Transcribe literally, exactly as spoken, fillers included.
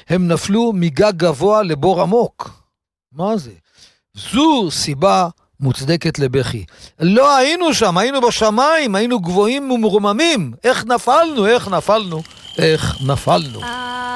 הם נפלו מגג גבוה לבור עמוק. מה זה? זו סיבה מוצדקת לבכי. לא היינו שם, היינו בשמיים, היינו גבוהים ומרוממים. איך נפלנו, איך נפלנו, איך נפלנו.